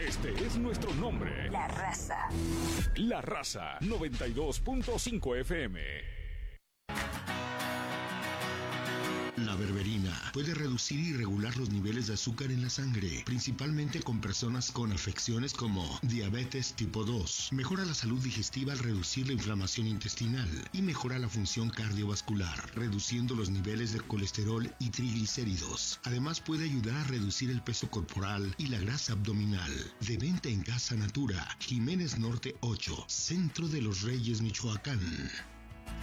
Este es nuestro nombre. La Raza. La Raza 92.5 FM. La berberina puede reducir y regular los niveles de azúcar en la sangre, principalmente con personas con afecciones como diabetes tipo 2. Mejora la salud digestiva al reducir la inflamación intestinal y mejora la función cardiovascular, reduciendo los niveles de colesterol y triglicéridos. Además puede ayudar a reducir el peso corporal y la grasa abdominal. De venta en Casa Natura, Jiménez Norte 8, Centro de los Reyes, Michoacán.